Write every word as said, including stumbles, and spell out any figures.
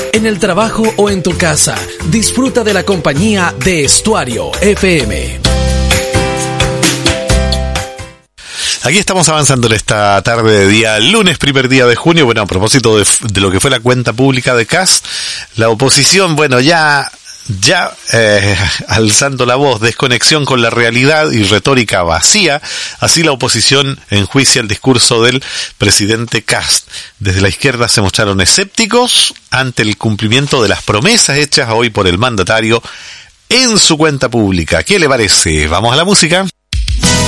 En el trabajo o en tu casa, disfruta de la compañía de Estuario F M. Aquí estamos avanzando en esta tarde de día lunes, primer día de junio. Bueno, a propósito de, de lo que fue la cuenta pública de Kast, la oposición, bueno, ya... Ya eh, alzando la voz, desconexión con la realidad y retórica vacía, así la oposición enjuicia el discurso del presidente Kast. Desde la izquierda se mostraron escépticos ante el cumplimiento de las promesas hechas hoy por el mandatario en su cuenta pública. ¿Qué le parece? Vamos a la música.